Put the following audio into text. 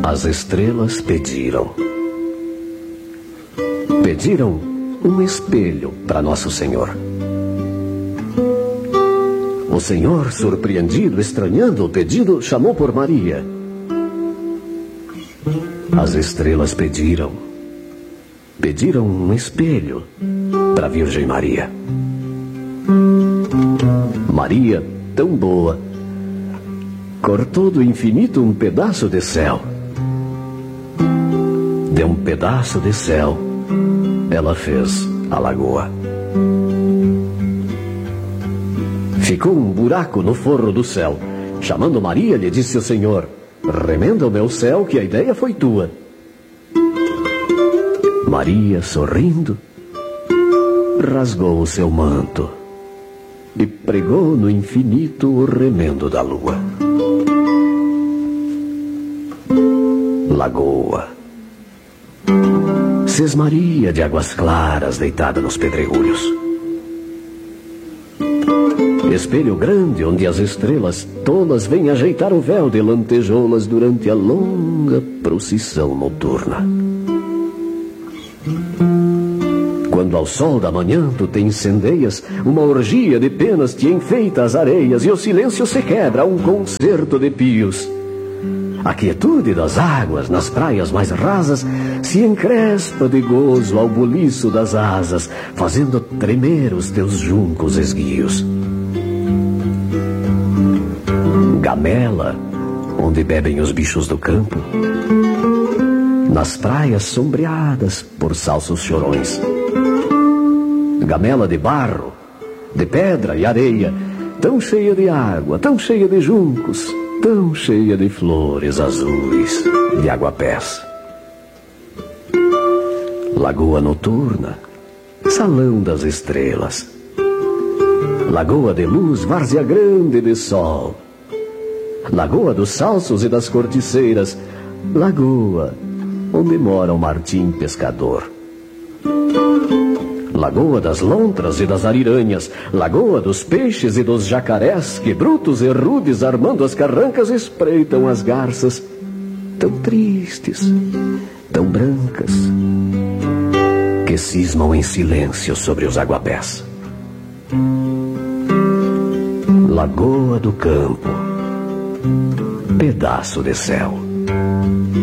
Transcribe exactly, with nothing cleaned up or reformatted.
As estrelas pediram. Pediram um espelho para Nosso Senhor. O Senhor, surpreendido, estranhando o pedido, chamou por Maria. As estrelas pediram. Pediram um espelho para a Virgem Maria. Maria, tão boa, cortou do infinito um pedaço de céu. De um pedaço de céu, ela fez a lagoa. Ficou um buraco no forro do céu. Chamando Maria, lhe disse o Senhor: remenda o meu céu, que a ideia foi tua. Maria, sorrindo, rasgou o seu manto e pregou no infinito o remendo da lua. Lagoa. Sesmaria de águas claras deitada nos pedregulhos. Espelho grande onde as estrelas tolas vêm ajeitar o véu de lantejoulas durante a longa procissão noturna. Quando ao sol da manhã tu te incendeias, uma orgia de penas te enfeita as areias e o silêncio se quebra a um concerto de pios. A quietude das águas nas praias mais rasas se encrespa de gozo ao buliço das asas, fazendo tremer os teus juncos esguios. Gamela, onde bebem os bichos do campo, nas praias sombreadas por salsos chorões. Gamela de barro, de pedra e areia, tão cheia de água, tão cheia de juncos, tão cheia de flores azuis, de aguapés. Lagoa noturna, salão das estrelas. Lagoa de luz, várzea grande de sol. Lagoa dos salsos e das corticeiras. Lagoa onde mora o Martim pescador. Lagoa das lontras e das ariranhas. Lagoa dos peixes e dos jacarés, que brutos e rudes armando as carrancas espreitam as garças, tão tristes, tão brancas, que cismam em silêncio sobre os aguapés. Lagoa do campo, pedaço de céu.